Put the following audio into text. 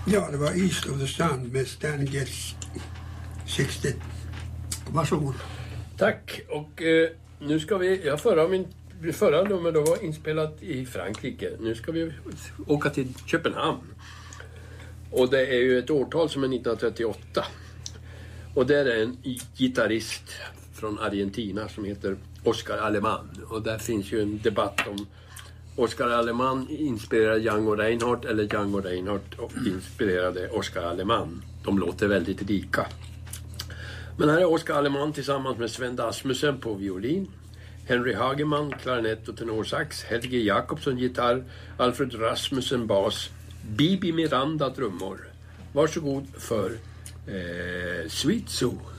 Ja, det var East of the Sun med Stan Getz 60. Varsågod. Tack, och nu ska vi, förra nummer då var inspelat i Frankrike. Nu ska vi åka till Köpenhamn. Och det är ju ett årtal som är 1938. Och där är en gitarrist från Argentina som heter Oscar Aleman. Och där finns ju en debatt om Oscar Aleman inspirerade Django Reinhardt eller Django Reinhardt inspirerade Oscar Aleman. De låter väldigt lika. Men här är Oscar Aleman tillsammans med Sven Asmussen på violin, Henry Hageman klarinett och tenorsax, Helge Jakobsson gitarr, Alfred Rasmussen bas, Bibi Miranda trummor. Varsågod för Sweet Zoo.